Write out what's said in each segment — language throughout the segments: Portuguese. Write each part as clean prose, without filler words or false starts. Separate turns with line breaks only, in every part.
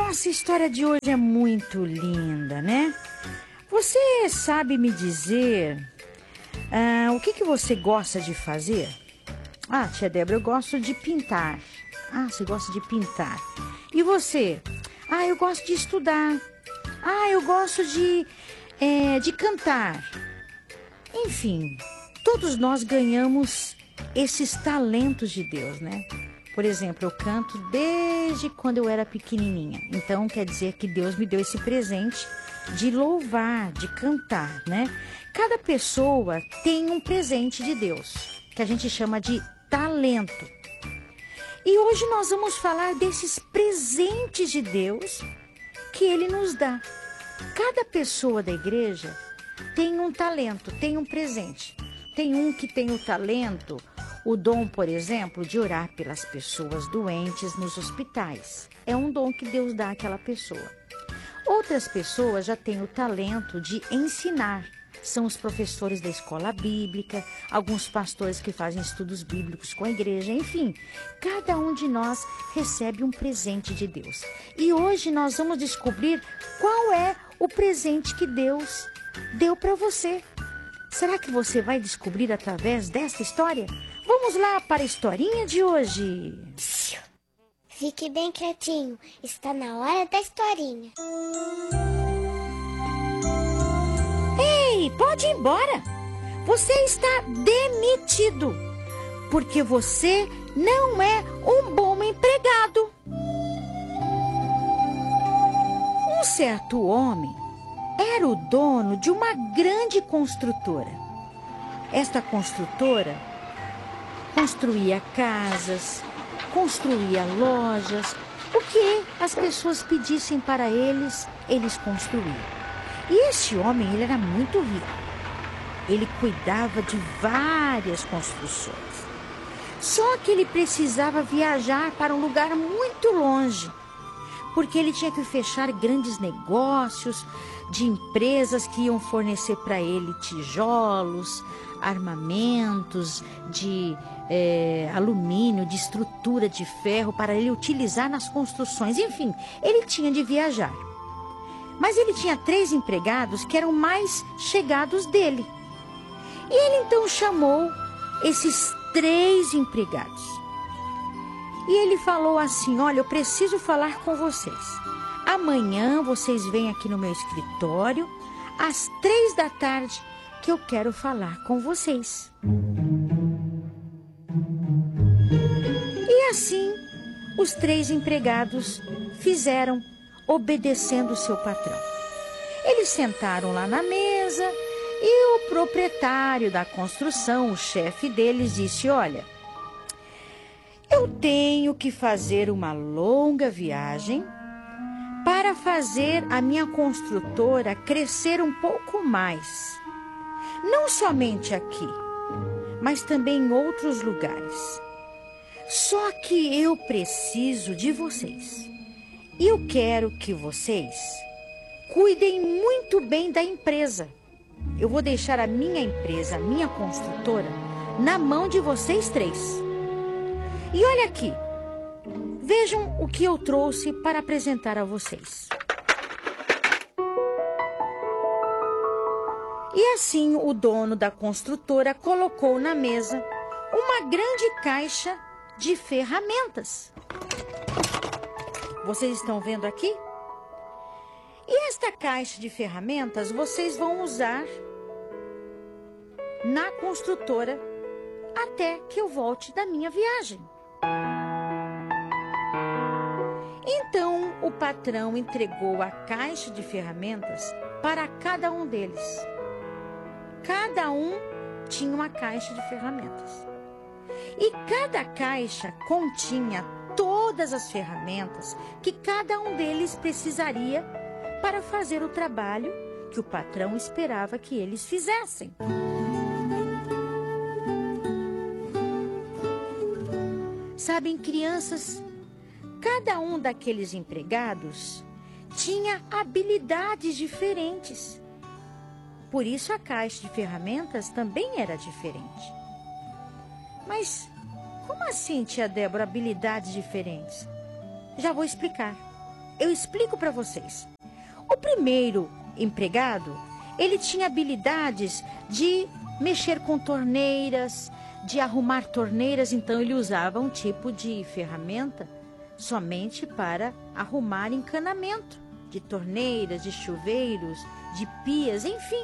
Nossa, a história de hoje é muito linda, né? Você sabe me dizer o que você gosta de fazer? Ah, tia Débora, eu gosto de pintar. Ah, você gosta de pintar. E você? Ah, eu gosto de estudar. Ah, eu gosto de cantar. Enfim, todos nós ganhamos esses talentos de Deus, né? Por exemplo, eu canto desde quando eu era pequenininha. Então, quer dizer que Deus me deu esse presente de louvar, de cantar, né? Cada pessoa tem um presente de Deus, que a gente chama de talento. E hoje nós vamos falar desses presentes de Deus que Ele nos dá. Cada pessoa da igreja tem um talento, tem um presente. Tem um que tem o talento, o dom, por exemplo, de orar pelas pessoas doentes nos hospitais. É um dom que Deus dá àquela pessoa. Outras pessoas já têm o talento de ensinar. São os professores da escola bíblica, alguns pastores que fazem estudos bíblicos com a igreja, enfim. Cada um de nós recebe um presente de Deus. E hoje nós vamos descobrir qual é o presente que Deus deu para você. Será que você vai descobrir através desta história? Vamos lá para a historinha de hoje.
Fique bem quietinho, está na hora da historinha.
Ei, pode ir embora. Você está demitido, porque você não é um bom empregado. Um certo homem era o dono de uma grande construtora. Esta construtora construía casas, construía lojas. O que as pessoas pedissem para eles, eles construíam. E este homem, ele era muito rico. Ele cuidava de várias construções. Só que ele precisava viajar para um lugar muito longe, porque ele tinha que fechar grandes negócios de empresas que iam fornecer para ele tijolos, armamentos de alumínio, de estrutura de ferro para ele utilizar nas construções. Enfim, ele tinha de viajar. Mas ele tinha 3 empregados que eram mais chegados dele. E ele então chamou esses 3 empregados. E ele falou assim: olha, eu preciso falar com vocês. Amanhã vocês vêm aqui no meu escritório às 3 da tarde que eu quero falar com vocês. E assim os 3 empregados fizeram, obedecendo o seu patrão. Eles sentaram lá na mesa e o proprietário da construção, o chefe deles, disse: olha, eu tenho que fazer uma longa viagem para fazer a minha construtora crescer um pouco mais. Não somente aqui, mas também em outros lugares. Só que eu preciso de vocês. E eu quero que vocês cuidem muito bem da empresa. Eu vou deixar a minha empresa, a minha construtora, na mão de vocês 3. E olha aqui, vejam o que eu trouxe para apresentar a vocês. E assim o dono da construtora colocou na mesa uma grande caixa de ferramentas. Vocês estão vendo aqui? E esta caixa de ferramentas vocês vão usar na construtora até que eu volte da minha viagem. Então o patrão entregou a caixa de ferramentas para cada um deles. Cada um tinha uma caixa de ferramentas. E cada caixa continha todas as ferramentas que cada um deles precisaria para fazer o trabalho que o patrão esperava que eles fizessem. Sabem, crianças, cada um daqueles empregados tinha habilidades diferentes. Por isso a caixa de ferramentas também era diferente. Mas como assim, tia Débora, habilidades diferentes? Já vou explicar. eu explico para vocês. O primeiro empregado, ele tinha habilidades de mexer com torneiras, de arrumar torneiras, então ele usava um tipo de ferramenta somente para arrumar encanamento de torneiras, de chuveiros, de pias, enfim.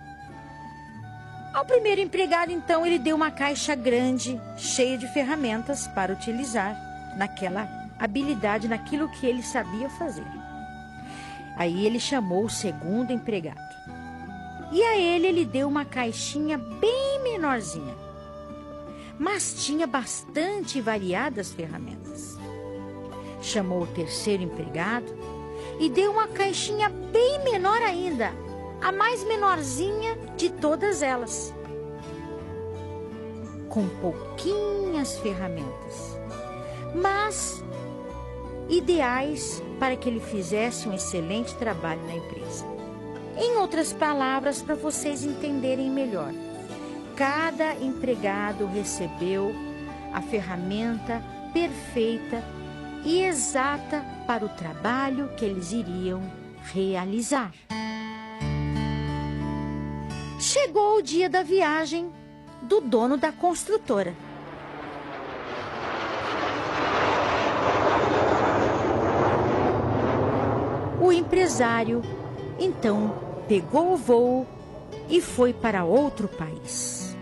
Ao primeiro empregado, então, ele deu uma caixa grande, cheia de ferramentas para utilizar naquela habilidade, naquilo que ele sabia fazer. Aí ele chamou o segundo empregado. E a ele deu uma caixinha bem menorzinha, mas tinha bastante variadas ferramentas. Chamou o terceiro empregado e deu uma caixinha bem menor ainda, a mais menorzinha de todas elas, com pouquinhas ferramentas, mas ideais para que ele fizesse um excelente trabalho na empresa. Em outras palavras, para vocês entenderem melhor, cada empregado recebeu a ferramenta perfeita e exata para o trabalho que eles iriam realizar. Chegou o dia da viagem do dono da construtora. O empresário, então, pegou o voo e foi para outro país.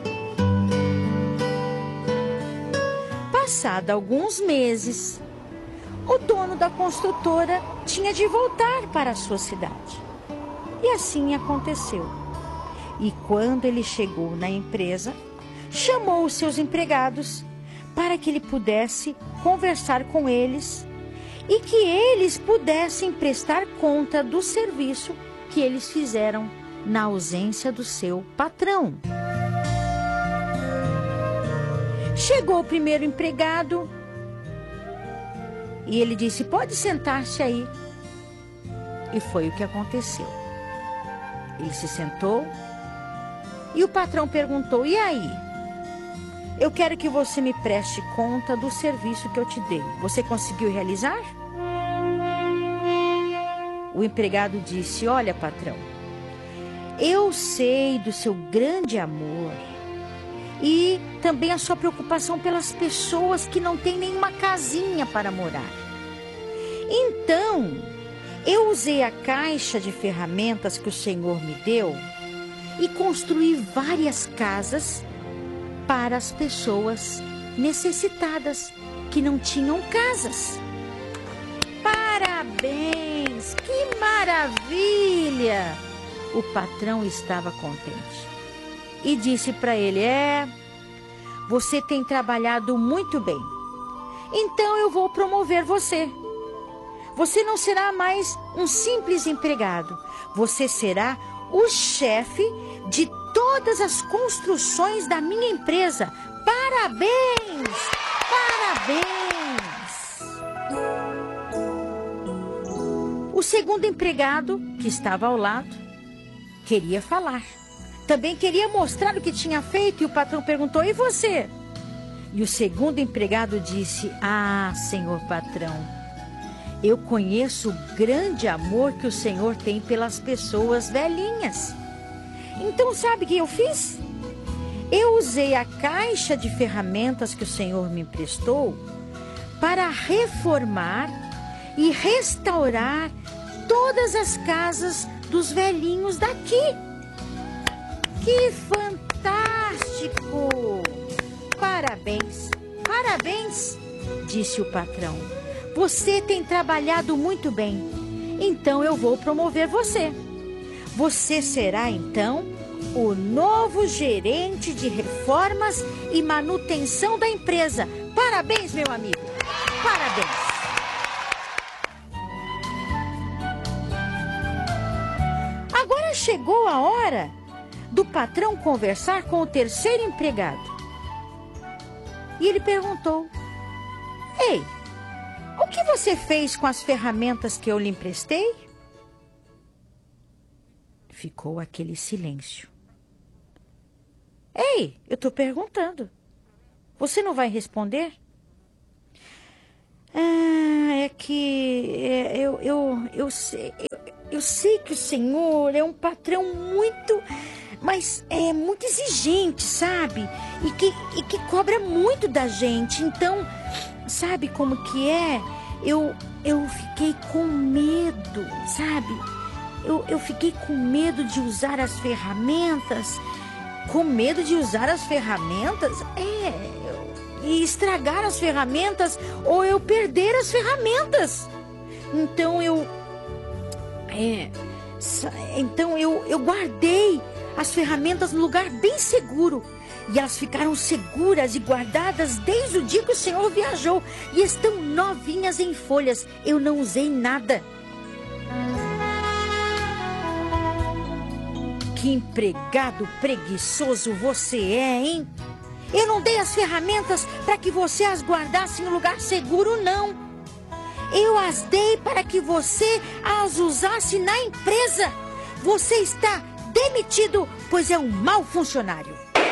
Passado alguns meses, o dono da construtora tinha de voltar para a sua cidade. E assim aconteceu. E quando ele chegou na empresa, chamou os seus empregados para que ele pudesse conversar com eles e que eles pudessem prestar conta do serviço que eles fizeram na ausência do seu patrão. Chegou o primeiro empregado e ele disse: pode sentar-se aí. E foi o que aconteceu. Ele se sentou e o patrão perguntou: e aí? Eu quero que você me preste conta do serviço que eu te dei. Você conseguiu realizar? O empregado disse: olha, patrão, eu sei do seu grande amor e também a sua preocupação pelas pessoas que não têm nenhuma casinha para morar. Então, eu usei a caixa de ferramentas que o Senhor me deu e construí várias casas para as pessoas necessitadas que não tinham casas. Parabéns! Que maravilha! O patrão estava contente e disse para ele: você tem trabalhado muito bem. Então eu vou promover você. Você não será mais um simples empregado. Você será o chefe de todas as construções da minha empresa. Parabéns! Parabéns! O segundo empregado, que estava ao lado, queria falar. Também queria mostrar o que tinha feito e o patrão perguntou: e você? E o segundo empregado disse: ah, senhor patrão, eu conheço o grande amor que o senhor tem pelas pessoas velhinhas. Então sabe o que eu fiz? Eu usei a caixa de ferramentas que o senhor me emprestou para reformar e restaurar todas as casas dos velhinhos daqui. Que fantástico! Parabéns, parabéns, disse o patrão. Você tem trabalhado muito bem, então eu vou promover você. Você será, então, o novo gerente de reformas e manutenção da empresa. Parabéns, meu amigo, parabéns. Agora chegou a hora do patrão conversar com o terceiro empregado. E ele perguntou: ei, o que você fez com as ferramentas que eu lhe emprestei? Ficou aquele silêncio. Ei, eu estou perguntando. Você não vai responder? É que eu sei que o Senhor é um patrão muito, mas é muito exigente, sabe? E que cobra muito da gente. Então, sabe como que é? Eu fiquei com medo, sabe? Eu fiquei com medo de usar as ferramentas. Com medo de usar as ferramentas? E estragar as ferramentas ou eu perder as ferramentas. Então eu guardei as ferramentas no lugar bem seguro. E elas ficaram seguras e guardadas desde o dia que o Senhor viajou. E estão novinhas em folhas. Eu não usei nada. Que empregado preguiçoso você é, hein? Eu não dei as ferramentas para que você as guardasse em um lugar seguro, não. Eu as dei para que você as usasse na empresa. Você está demitido, pois é um mau funcionário.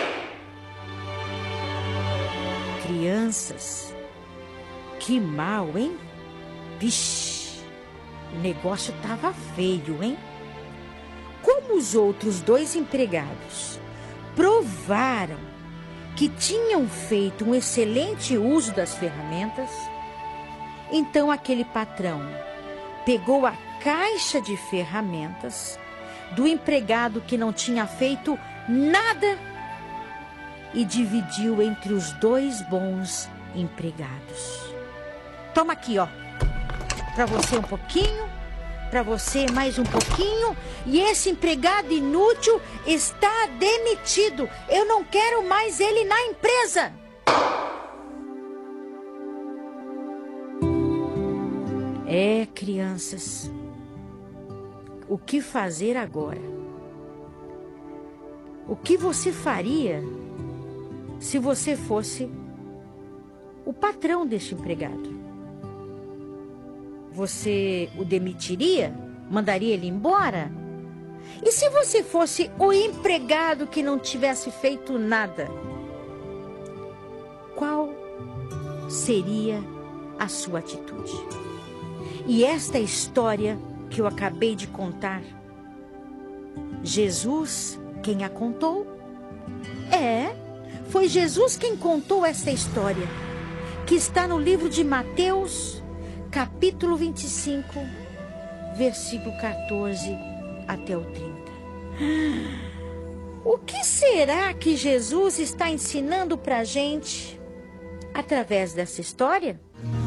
Crianças, que mal, hein? Vixe, o negócio tava feio, hein? Como os outros 2 empregados provaram que tinham feito um excelente uso das ferramentas, então aquele patrão pegou a caixa de ferramentas do empregado que não tinha feito nada e dividiu entre os 2 bons empregados. Toma aqui, ó, para você um pouquinho, para você mais um pouquinho, e esse empregado inútil está demitido. Eu não quero mais ele na empresa. Crianças, o que fazer agora? O que você faria se você fosse o patrão deste empregado? Você o demitiria? Mandaria ele embora? E se você fosse o empregado que não tivesse feito nada? Qual seria a sua atitude? E esta história que eu acabei de contar, Jesus quem a contou? Foi Jesus quem contou esta história, que está no livro de Mateus, capítulo 25, versículo 14 até o 30. O que será que Jesus está ensinando para a gente através dessa história?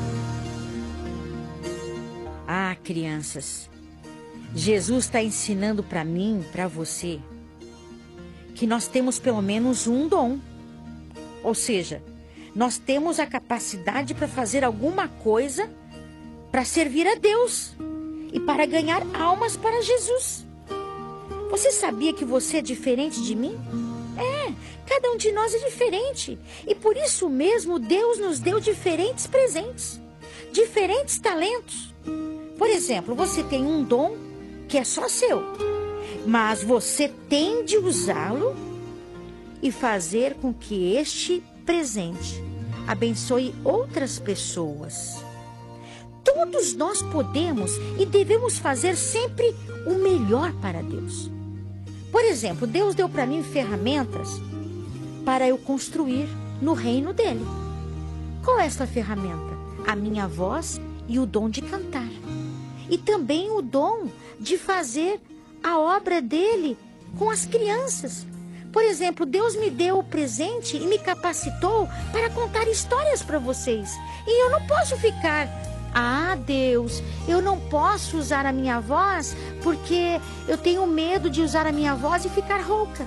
Crianças, Jesus está ensinando para mim, para você, que nós temos pelo menos um dom. Ou seja, nós temos a capacidade para fazer alguma coisa para servir a Deus e para ganhar almas para Jesus. Você sabia que você é diferente de mim? Cada um de nós é diferente. E por isso mesmo Deus nos deu diferentes presentes, diferentes talentos. Por exemplo, você tem um dom que é só seu, mas você tem de usá-lo e fazer com que este presente abençoe outras pessoas. Todos nós podemos e devemos fazer sempre o melhor para Deus. Por exemplo, Deus deu para mim ferramentas para eu construir no reino dele. Qual é essa ferramenta? A minha voz e o dom de cantar. E também o dom de fazer a obra dele com as crianças. Por exemplo, Deus me deu o presente e me capacitou para contar histórias para vocês. E eu não posso ficar... Deus, eu não posso usar a minha voz porque eu tenho medo de usar a minha voz e ficar rouca.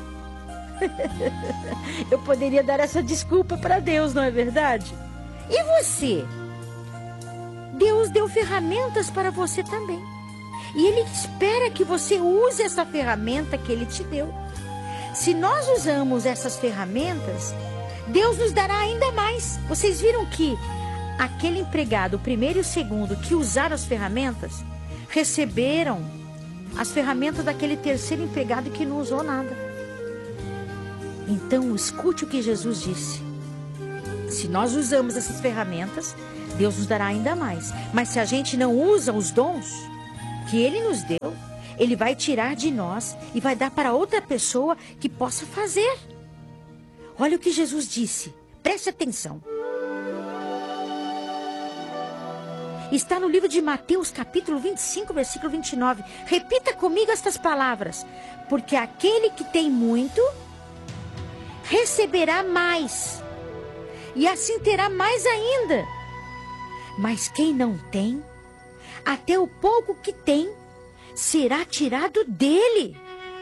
Eu poderia dar essa desculpa para Deus, não é verdade? E você? Deus deu ferramentas para você também. E Ele espera que você use essa ferramenta que Ele te deu. Se nós usamos essas ferramentas, Deus nos dará ainda mais. Vocês viram que aquele empregado, o primeiro e o segundo, que usaram as ferramentas, receberam as ferramentas daquele terceiro empregado que não usou nada. Então, escute o que Jesus disse. Se nós usamos essas ferramentas, Deus nos dará ainda mais. Mas se a gente não usa os dons que Ele nos deu, Ele vai tirar de nós e vai dar para outra pessoa que possa fazer. Olha o que Jesus disse. Preste atenção. Está no livro de Mateus, capítulo 25, versículo 29. Repita comigo estas palavras. Porque aquele que tem muito, receberá mais. E assim terá mais ainda. Mas quem não tem, até o pouco que tem, será tirado dele.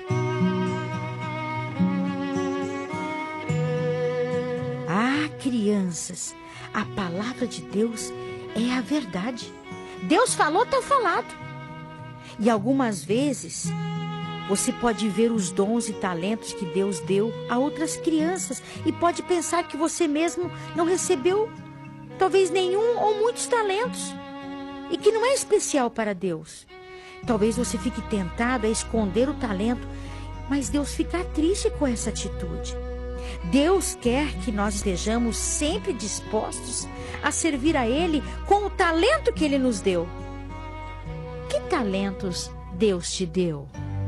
Ah, crianças, a palavra de Deus é a verdade. Deus falou, está falado. E algumas vezes você pode ver os dons e talentos que Deus deu a outras crianças e pode pensar que você mesmo não recebeu talvez nenhum ou muitos talentos e que não é especial para Deus. Talvez você fique tentado a esconder o talento, mas Deus fica triste com essa atitude. Deus quer que nós estejamos sempre dispostos a servir a Ele com o talento que Ele nos deu. Que talentos Deus te deu?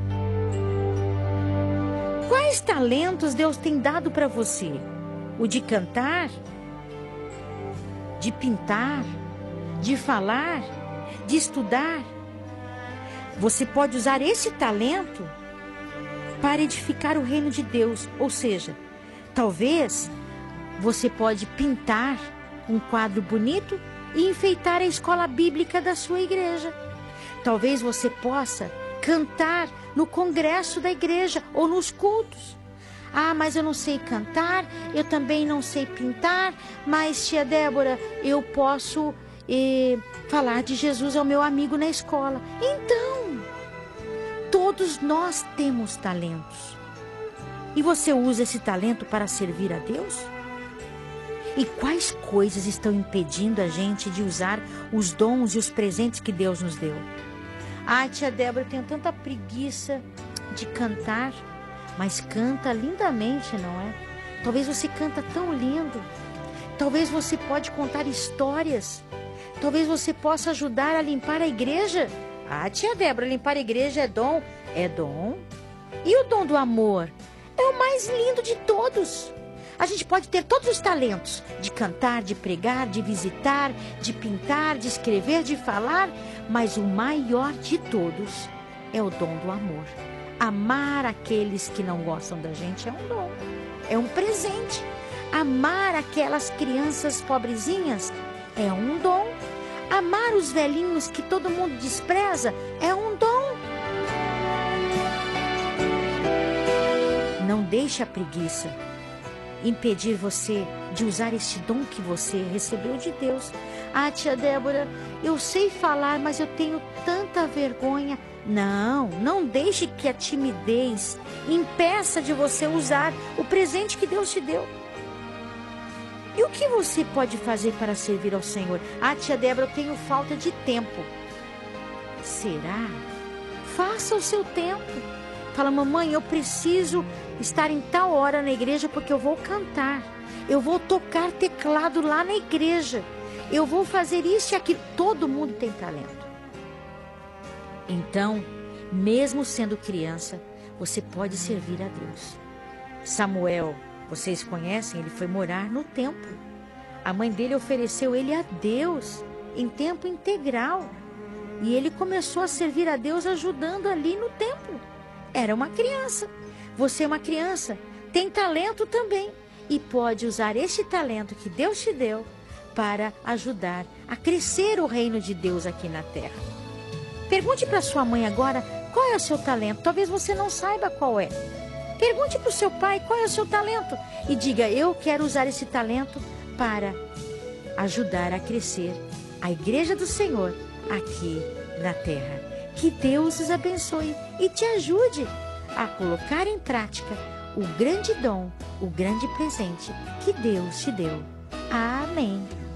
Quais talentos Deus tem dado para você? O de cantar? De pintar? De falar? De estudar? Você pode usar esse talento para edificar o reino de Deus. Ou seja, talvez você pode pintar um quadro bonito e enfeitar a escola bíblica da sua igreja. Talvez você possa cantar no congresso da igreja ou nos cultos. Ah, mas eu não sei cantar, eu também não sei pintar, mas tia Débora, eu posso falar de Jesus ao meu amigo na escola. Então, todos nós temos talentos. E você usa esse talento para servir a Deus? E quais coisas estão impedindo a gente de usar os dons e os presentes que Deus nos deu? Ai, tia Débora, eu tenho tanta preguiça de cantar, mas canta lindamente, não é? Talvez você canta tão lindo. Talvez você pode contar histórias. Talvez você possa ajudar a limpar a igreja. Ah, tia Débora, limpar a igreja é dom? É dom. E o dom do amor? É o mais lindo de todos. A gente pode ter todos os talentos, de cantar, de pregar, de visitar, de pintar, de escrever, de falar, mas o maior de todos é o dom do amor. Amar aqueles que não gostam da gente é um dom, é um presente. Amar aquelas crianças pobrezinhas é um dom. Amar os velhinhos que todo mundo despreza é um dom. Não deixe a preguiça impedir você de usar este dom que você recebeu de Deus. Ah, tia Débora, eu sei falar, mas eu tenho tanta vergonha. Não deixe que a timidez impeça de você usar o presente que Deus te deu. E o que você pode fazer para servir ao Senhor? Ah, tia Débora, eu tenho falta de tempo. Será? Faça o seu tempo. Fala, mamãe, eu preciso estar em tal hora na igreja porque eu vou cantar. Eu vou tocar teclado lá na igreja. Eu vou fazer isso e aquilo. Todo mundo tem talento. Então, mesmo sendo criança, você pode servir a Deus. Samuel, vocês conhecem, ele foi morar no templo. A mãe dele ofereceu ele a Deus em tempo integral. E ele começou a servir a Deus ajudando ali no templo. Era uma criança. Você é uma criança, tem talento também. E pode usar esse talento que Deus te deu para ajudar a crescer o reino de Deus aqui na terra. Pergunte para sua mãe agora qual é o seu talento. Talvez você não saiba qual é. Pergunte para o seu pai qual é o seu talento. E diga, eu quero usar esse talento para ajudar a crescer a igreja do Senhor aqui na terra. Que Deus os abençoe e te ajude a colocar em prática o grande dom, o grande presente que Deus te deu. Amém.